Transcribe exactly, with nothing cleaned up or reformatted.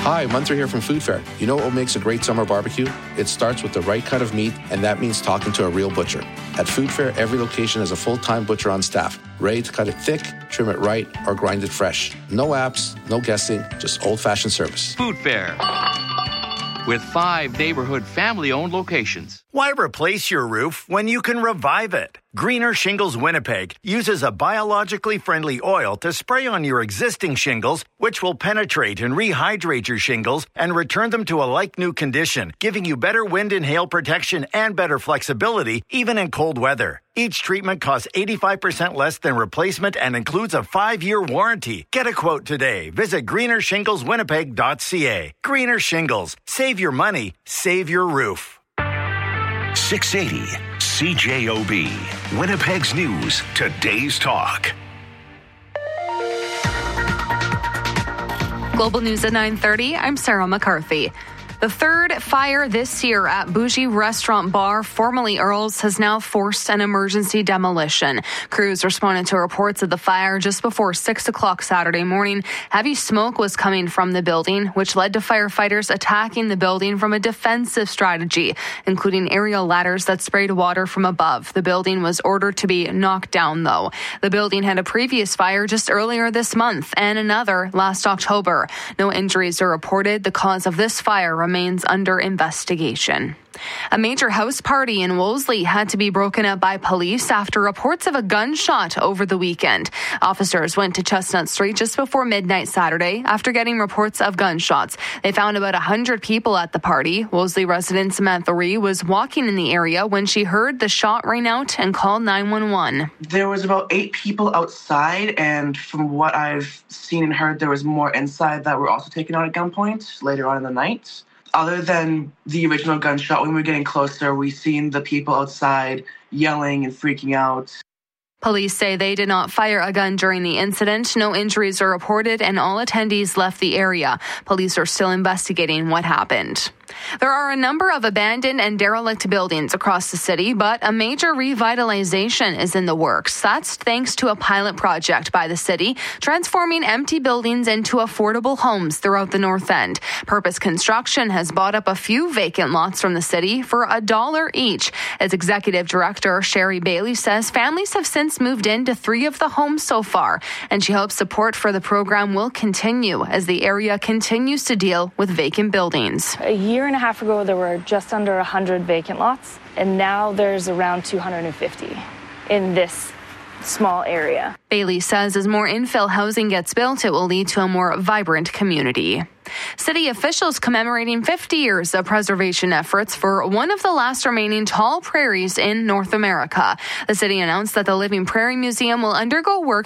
Hi, Munter here from Food Fair. You know what makes a great summer barbecue? It starts with the right cut of meat, and that means talking to a real butcher. At Food Fair, every location has a full-time butcher on staff, ready to cut it thick, trim it right, or grind it fresh. No apps, no guessing, just old-fashioned service. Food Fair. With five neighborhood family-owned locations. Why replace your roof when you can revive it? Greener Shingles Winnipeg uses a biologically friendly oil to spray on your existing shingles, which will penetrate and rehydrate your shingles and return them to a like-new condition, giving you better wind and hail protection and better flexibility, even in cold weather. Each treatment costs eighty-five percent less than replacement and includes a five-year warranty. Get a quote today. Visit greener shingles winnipeg dot c a. Greener Shingles. Save your money. Save your roof. six eighty C J O B. Winnipeg's News. Today's Talk. Global News at nine thirty. I'm Sarah McCarthy. The third fire this year at Bougie Restaurant Bar, formerly Earl's, has now forced an emergency demolition. Crews responded to reports of the fire just before six o'clock Saturday morning. Heavy smoke was coming from the building, which led to firefighters attacking the building from a defensive strategy, including aerial ladders that sprayed water from above. The building was ordered to be knocked down, though. The building had a previous fire just earlier this month and another last October. No injuries are reported. The cause of this fire remains under investigation. A major house party in Wolseley had to be broken up by police after reports of a gunshot over the weekend. Officers went to Chestnut Street just before midnight Saturday after getting reports of gunshots. They found about one hundred people at the party. Wolseley resident Samantha Ree was walking in the area when she heard the shot ring out and called nine one one. There was about eight people outside, and from what I've seen and heard, there was more inside that were also taken out at gunpoint later on in the night. Other than the original gunshot, when we were getting closer, we seen the people outside yelling and freaking out. Police say they did not fire a gun during the incident. No injuries are reported, and all attendees left the area. Police are still investigating what happened. There are a number of abandoned and derelict buildings across the city, but a major revitalization is in the works. That's thanks to a pilot project by the city, transforming empty buildings into affordable homes throughout the North End. Purpose Construction has bought up a few vacant lots from the city for a dollar each. As executive director Sherry Bailey says, families have since moved into three of the homes so far, and she hopes support for the program will continue as the area continues to deal with vacant buildings. A year and a half ago, there were just under one hundred vacant lots, and now there's around two hundred fifty in this small area. Bailey says as more infill housing gets built, it will lead to a more vibrant community. City officials commemorating fifty years of preservation efforts for one of the last remaining tall prairies in North America. The city announced that the Living Prairie Museum will undergo work